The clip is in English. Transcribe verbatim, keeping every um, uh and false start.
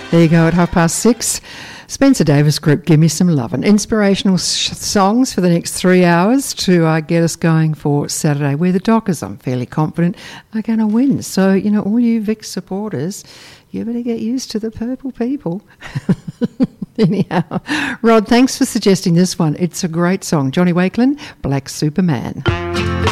There you go at half past six. Spencer Davis Group, Give Me Some Lovin'. Inspirational sh- songs for the next three hours to uh, get us going for Saturday, where the Dockers, I'm fairly confident, are going to win. So, you know, all you Vic supporters, you better get used to the purple people. Anyhow, Rod, thanks for suggesting this one. It's a great song. Johnny Wakelin, Black Superman.